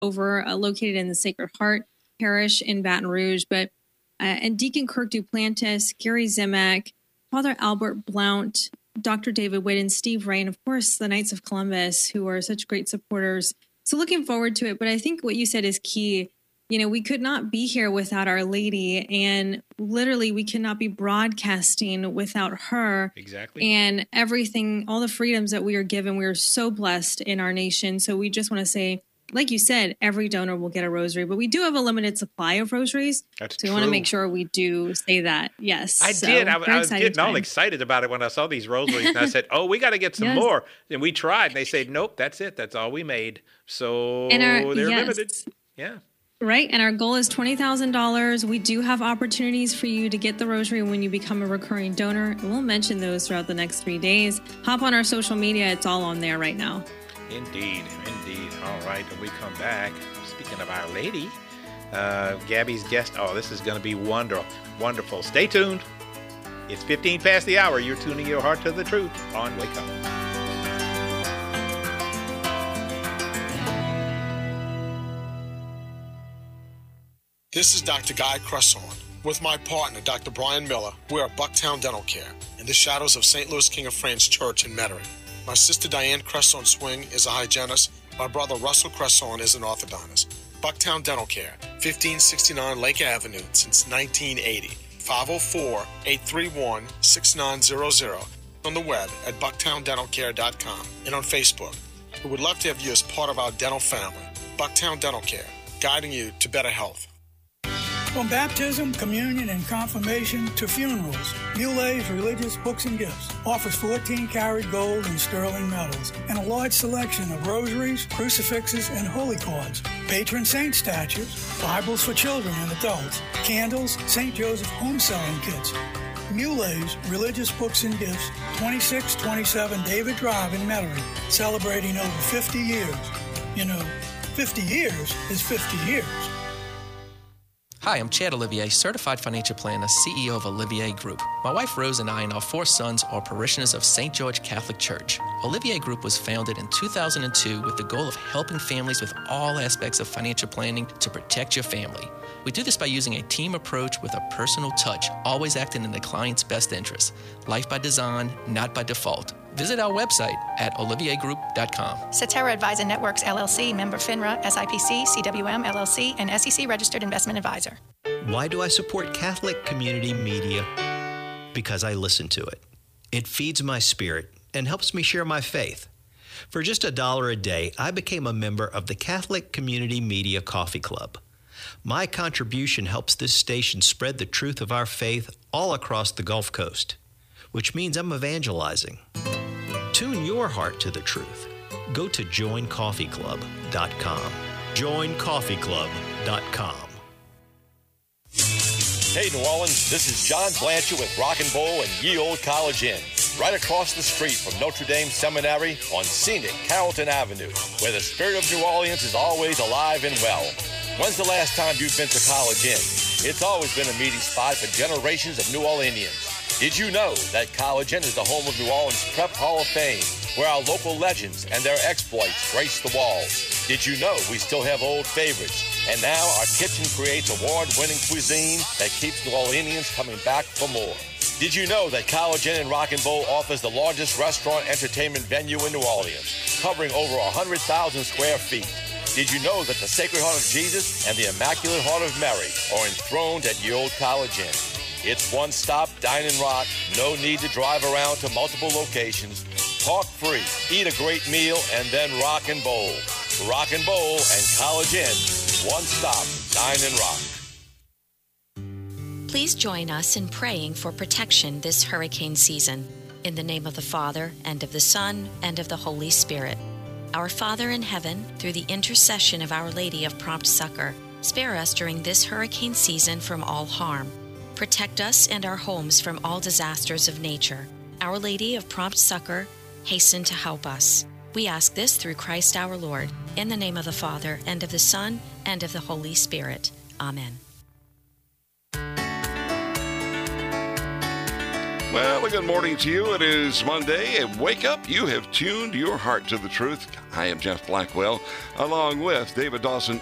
over located in the Sacred Heart Parish in Baton Rouge. But and Deacon Kirk Duplantis, Gary Zimak, Father Albert Blount, Dr. David Witt, and Steve Ray, and of course the Knights of Columbus, who are such great supporters. So looking forward to it. But I think what you said is key. You know, we could not be here without Our Lady, and literally we cannot be broadcasting without her. Exactly. And everything, all the freedoms that we are given, we are so blessed in our nation. So we just want to say, like you said, every donor will get a rosary, but we do have a limited supply of rosaries. That's so we true. want to make sure we do say that. Yes. I did. I was getting all excited about it when I saw these rosaries, and I said, oh, we got to get some more. And we tried, and they said, nope, that's it. That's all we made. So they're limited. Yeah. Right. And our goal is $20,000. We do have opportunities for you to get the rosary when you become a recurring donor. And we'll mention those throughout the next 3 days. Hop on our social media. It's all on there right now. Indeed. All right. When we come back, speaking of Our Lady, Gabby's guest. Oh, this is going to be wonderful. Stay tuned. It's 15 past the hour. You're tuning your heart to the truth on Wake Up. This is Dr. Guy Cresson. With my partner, Dr. Brian Miller, we're at Bucktown Dental Care in the shadows of St. Louis King of France Church in Metairie. My sister Diane Cresson Swing is a hygienist. My brother Russell Cresson is an orthodontist. Bucktown Dental Care, 1569 Lake Avenue since 1980. 504-831-6900. On the web at bucktowndentalcare.com and on Facebook. We would love to have you as part of our dental family. Bucktown Dental Care, guiding you to better health. From baptism, communion, and confirmation to funerals, Mulet's Religious Books and Gifts offers 14-karat gold and sterling metals and a large selection of rosaries, crucifixes, and holy cards, patron saint statues, Bibles for children and adults, candles, St. Joseph home selling kits. Mulet's Religious Books and Gifts, 2627 David Drive in Metairie, celebrating over 50 years. You know, 50 years is 50 years. Hi, I'm Chad Olivier, Certified Financial Planner, CEO of Olivier Group. My wife Rose and I and our 4 sons are parishioners of St. George Catholic Church. Olivier Group was founded in 2002 with the goal of helping families with all aspects of financial planning to protect your family. We do this by using a team approach with a personal touch, always acting in the client's best interest. Life by design, not by default. Visit our website at olivier.group.com. Cetera Advisor Networks, LLC, member FINRA, SIPC, CWM, LLC, and SEC Registered Investment Advisor. Why do I support Catholic Community Media? Because I listen to it. It feeds my spirit and helps me share my faith. For just $1 a day, I became a member of the Catholic Community Media Coffee Club. My contribution helps this station spread the truth of our faith all across the Gulf Coast, which means I'm evangelizing. Tune your heart to the truth. Go to joincoffeeclub.com. joincoffeeclub.com. Hey, New Orleans, this is John Blanchard with Rock and Bowl and Ye Old College Inn, right across the street from Notre Dame Seminary on scenic Carrollton Avenue, where the spirit of New Orleans is always alive and well. When's the last time you've been to College Inn? It's always been a meeting spot for generations of New Orleanians. Did you know that College Inn is the home of New Orleans Prep Hall of Fame, where our local legends and their exploits grace the walls? Did you know we still have old favorites? And now our kitchen creates award-winning cuisine that keeps New Orleanians coming back for more. Did you know that College Inn and Rock and Bowl offers the largest restaurant entertainment venue in New Orleans, covering over 100,000 square feet? Did you know that the Sacred Heart of Jesus and the Immaculate Heart of Mary are enthroned at Ye Old College Inn? It's one stop, dine and rock, no need to drive around to multiple locations. Park free, eat a great meal, and then rock and bowl. Rock and Bowl and College Inn, one stop, dine and rock. Please join us in praying for protection this hurricane season. In the name of the Father, and of the Son, and of the Holy Spirit. Our Father in heaven, through the intercession of Our Lady of Prompt Succor, spare us during this hurricane season from all harm. Protect us and our homes from all disasters of nature. Our Lady of Prompt Succor, hasten to help us. We ask this through Christ our Lord, in the name of the Father, and of the Son, and of the Holy Spirit. Amen. Well, a good morning to you. It is Monday, and wake up. You have tuned your heart to the truth. I am Jeff Blackwell, along with David Dawson